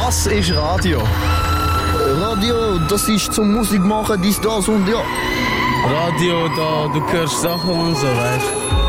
Das ist Radio. Radio, das ist zum Musik machen, dies, das und ja. Radio, da du hörst Sachen und so, weißt du.